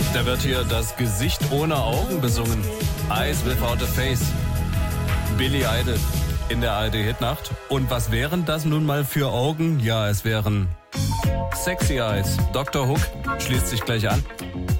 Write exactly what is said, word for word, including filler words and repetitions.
Da wird hier das Gesicht ohne Augen besungen. Eyes without a face. Billy Idol in der A R D-Hitnacht. Und was wären das nun mal für Augen? Ja, es wären Sexy Eyes. Doktor Hook schließt sich gleich an.